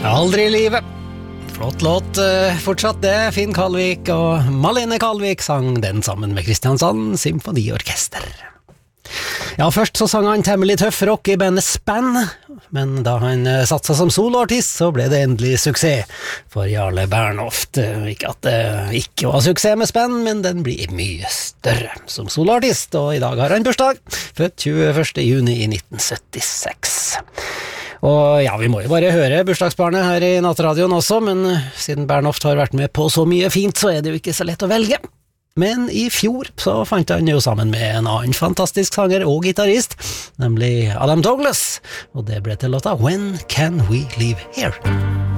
Aldri i livet. Flott låt, fortsatt det. Finn Kalvik og Malene Kalvik sang den sammen med Kristiansand Symfoniorkester. Ja, først så sang han temmelig tøff rock i bandet Span, men da han satt seg som soloartist, så ble det endelig suksess for Jarle Bernhoft. Ikke at det ikke var suksess med Span, men den blir mye større som soloartist, og i dag har han bursdag, født 21. juni i 1976. Og ja, vi må jo bare høre bursdagsbarnet her i Nattradioen også, men siden Bernhoft har vært med på så mye fint, så er det jo ikke så lett å velge. Men i fjor så fant han jo sammen med en annen fantastisk sanger og gitarist, nemlig Adam Douglas, og det ble til låta When Can We Live Here?